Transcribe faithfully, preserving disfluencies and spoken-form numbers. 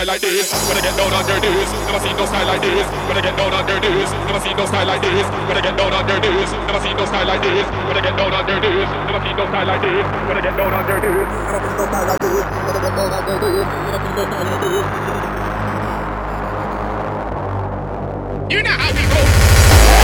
style like this. When I get down on your knees, never seen no style like this. When I get down on your knees, never seen no style like this. When I get down on your knees, never seen no style like this. When I get down on your knees, never seen no style like this. When I get down on your knees, never seen no style like this. When I get down on your knees, never seen no style like this. You know how we roll.